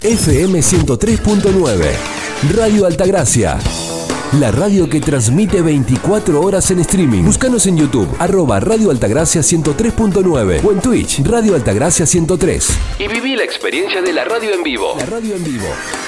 FM 103.9. Radio Altagracia. La radio que transmite 24 horas en streaming. Búscanos en YouTube, @Radio Altagracia 103.9 o en Twitch, Radio Altagracia 103. Y viví la experiencia de la radio en vivo. La radio en vivo.